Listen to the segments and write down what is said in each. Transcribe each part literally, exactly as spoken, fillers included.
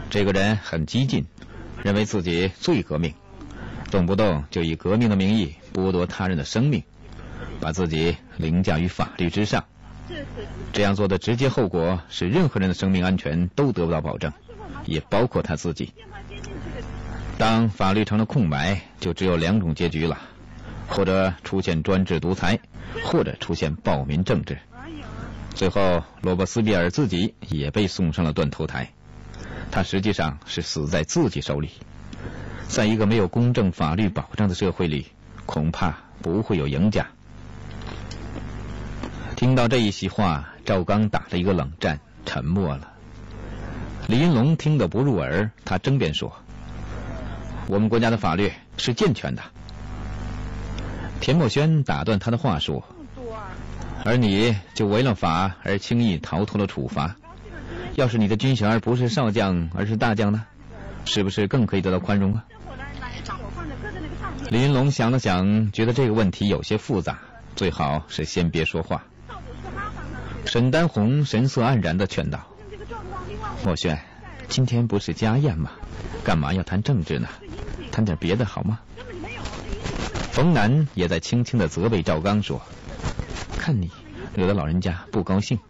这个人很激进，认为自己最革命，动不动就以革命的名义剥夺他人的生命，把自己凌驾于法律之上。这样做的直接后果是任何人的生命安全都得不到保证，也包括他自己。当法律成了空白，就只有两种结局了，或者出现专制独裁，或者出现暴民政治。最后罗伯斯庇尔自己也被送上了断头台，他实际上是死在自己手里。在一个没有公正法律保障的社会里，恐怕不会有赢家。听到这一席话，赵刚打了一个冷战，沉默了。李云龙听得不入耳，他争辩说：我们国家的法律是健全的。田默轩打断他的话说：而你就违了法而轻易逃脱了处罚，要是你的军衔不是少将而是大将呢，是不是更可以得到宽容啊？李云龙想了想，觉得这个问题有些复杂，最好是先别说话。沈丹红神色黯然地劝道：默轩，今天不是家宴吗？干嘛要谈政治呢？谈点别的好吗？冯南也在轻轻地责备赵刚说：看你惹得老人家不高兴。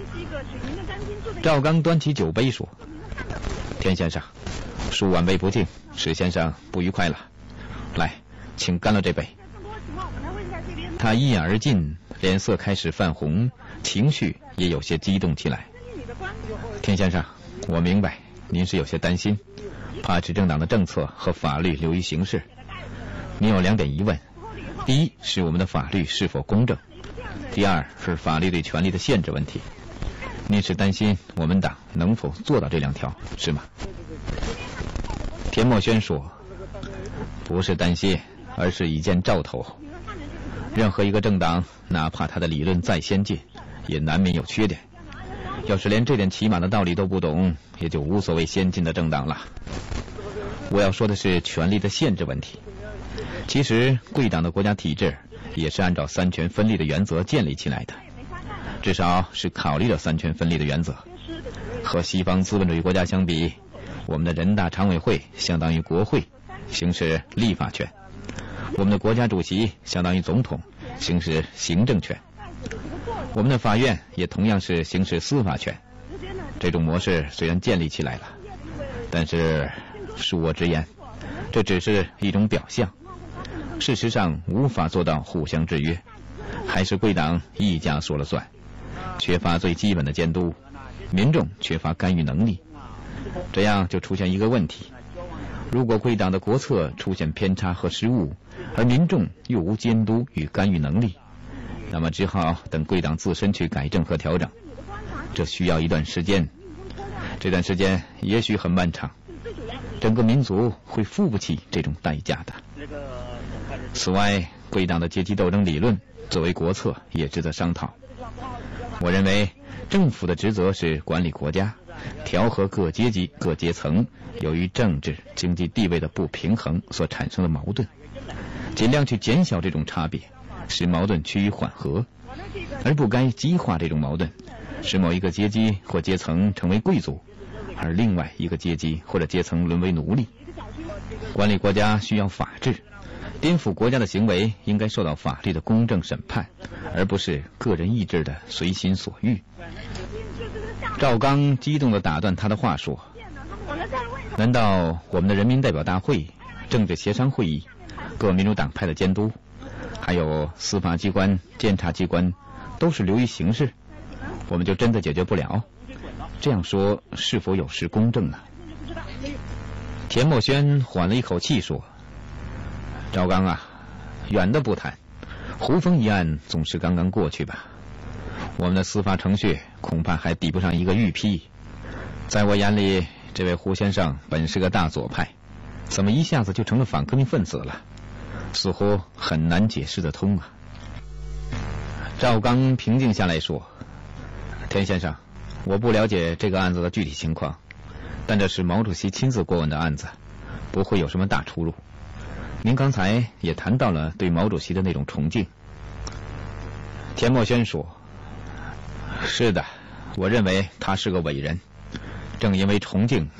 赵刚端起酒杯说：田先生，恕晚辈不敬，史先生不愉快了，来，请干了这杯。他一饮而尽，脸色开始泛红，情绪也有些激动起来。田先生，我明白您是有些担心，怕执政党的政策和法律流于形式。您有两点疑问：第一是我们的法律是否公正，第二是法律对权利的限制问题。您是担心我们党能否做到这两条，是吗？田默轩说：不是担心，而是一箭兆头。任何一个政党，哪怕他的理论再先进，也难免有缺点。要是连这点起码的道理都不懂，也就无所谓先进的政党了。我要说的是权力的限制问题。其实贵党的国家体制也是按照三权分立的原则建立起来的，至少是考虑了三权分立的原则。和西方资本主义国家相比，我们的人大常委会相当于国会，行使立法权；我们的国家主席相当于总统，行使行政权；我们的法院也同样是行使司法权。这种模式虽然建立起来了，但是恕我直言，这只是一种表象，事实上无法做到互相制约，还是贵党一家说了算，缺乏最基本的监督，民众缺乏干预能力。这样就出现一个问题：如果贵党的国策出现偏差和失误，而民众又无监督与干预能力，那么只好等贵党自身去改正和调整，这需要一段时间，这段时间也许很漫长，整个民族会付不起这种代价的。此外，贵党的阶级斗争理论作为国策也值得商讨。我认为政府的职责是管理国家，调和各阶级各阶层由于政治经济地位的不平衡所产生的矛盾，尽量去减小这种差别，使矛盾趋于缓和，而不该激化这种矛盾，使某一个阶级或阶层成为贵族，而另外一个阶级或者阶层沦为奴隶。管理国家需要法治，颠覆国家的行为应该受到法律的公正审判，而不是个人意志的随心所欲。赵刚激动地打断他的话说：难道我们的人民代表大会、政治协商会议、各民主党派的监督，还有司法机关、监察机关都是流于形式，我们就真的解决不了？这样说是否有失公正呢？田默轩缓了一口气说：赵刚啊，远的不谈，胡风一案总是刚刚过去吧，我们的司法程序恐怕还抵不上一个御批。在我眼里，这位胡先生本是个大左派，怎么一下子就成了反革命分子了？似乎很难解释得通啊。赵刚平静下来说：田先生，我不了解这个案子的具体情况，但这是毛主席亲自过问的案子，不会有什么大出入。您刚才也谈到了对毛主席的那种崇敬。田默轩说：是的，我认为他是个伟人，正因为崇敬